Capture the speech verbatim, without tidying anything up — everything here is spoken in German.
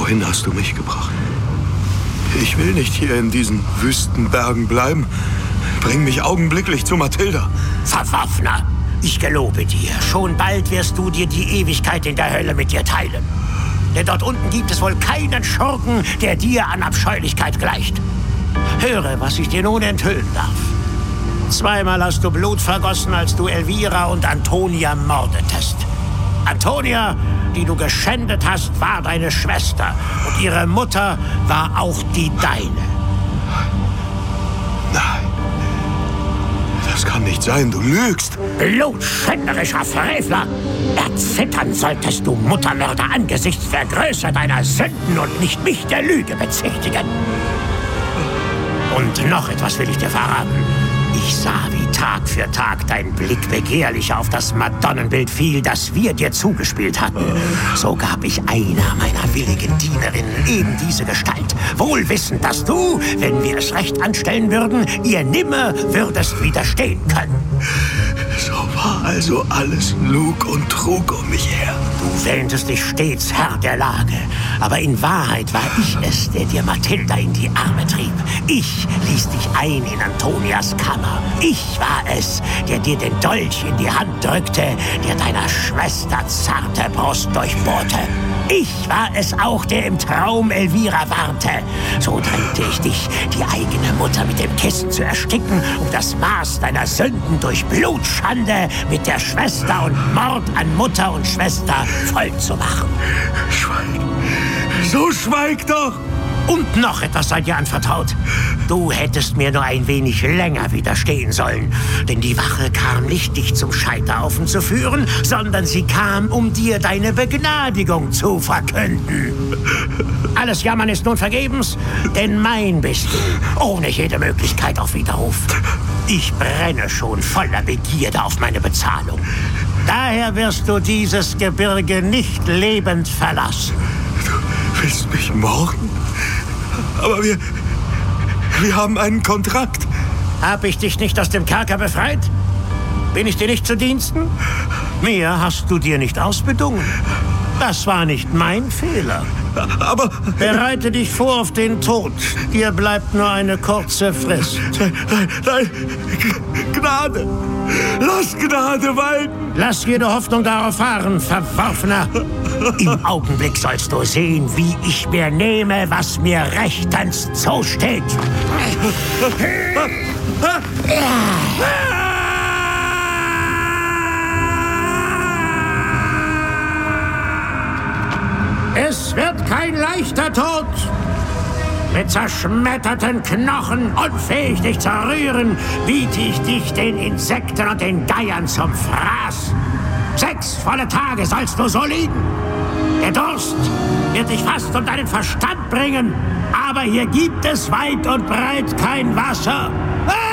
Wohin hast du mich gebracht? Ich will nicht hier in diesen Wüstenbergen bleiben. Bring mich augenblicklich zu Mathilda. Verworfener, ich gelobe dir, schon bald wirst du dir die Ewigkeit in der Hölle mit dir teilen. Denn dort unten gibt es wohl keinen Schurken, der dir an Abscheulichkeit gleicht. Höre, was ich dir nun enthüllen darf. Zweimal hast du Blut vergossen, als du Elvira und Antonia mordetest. Antonia, die du geschändet hast, war deine Schwester. Und ihre Mutter war auch die deine. Nein. Das kann nicht sein, du lügst. Blutschänderischer Frevler! Erzittern solltest du, Muttermörder, angesichts der Größe deiner Sünden und nicht mich der Lüge bezichtigen. Und noch etwas will ich dir verraten. Ich sah, wie Tag für Tag dein Blick begehrlich auf das Madonnenbild fiel, das wir dir zugespielt hatten. So gab ich einer meiner willigen Dienerinnen eben diese Gestalt, wohl wissend, dass du, wenn wir es recht anstellen würden, ihr nimmer würdest widerstehen können. So war also alles Lug und Trug um mich her. Du wähntest dich stets Herr der Lage, aber in Wahrheit war ich es, der dir Mathilda in die Arme trieb. Ich ließ dich ein in Antonias Kammer. Ich war es, der dir den Dolch in die Hand drückte, der deiner Schwester zarte Brust durchbohrte. Ich war es auch, der im Traum Elvira warnte. So drängte ich dich, die eigene Mutter mit dem Kissen zu ersticken, um das Maß deiner Sünden durch Blutschande mit der Schwester und Mord an Mutter und Schwester voll zu machen. Schweig. So schweig doch! Und noch etwas sei dir anvertraut. Du hättest mir nur ein wenig länger widerstehen sollen. Denn die Wache kam nicht, dich zum Scheiterhaufen zu führen, sondern sie kam, um dir deine Begnadigung zu verkünden. Alles Jammern ist nun vergebens, denn mein bist du, ohne jede Möglichkeit auf Widerruf. Ich brenne schon voller Begierde auf meine Bezahlung. Daher wirst du dieses Gebirge nicht lebend verlassen. Du willst mich morden? Aber wir, wir haben einen Kontrakt. Hab ich dich nicht aus dem Kerker befreit? Bin ich dir nicht zu Diensten? Mehr hast du dir nicht ausbedungen. Das war nicht mein Fehler. Aber... Bereite dich vor auf den Tod. Dir bleibt nur eine kurze Frist. Nein, nein, nein. Gnade. Lass Gnade walten. Lass jede Hoffnung darauf fahren, Verworfener. Im Augenblick sollst du sehen, wie ich mir nehme, was mir rechtens zusteht. Es wird kein leichter Tod. Mit zerschmetterten Knochen, unfähig dich zu rühren, biete ich dich den Insekten und den Geiern zum Fraß. Sechs volle Tage sollst du so liegen. Der Durst wird dich fast um deinen Verstand bringen, aber hier gibt es weit und breit kein Wasser. Ah!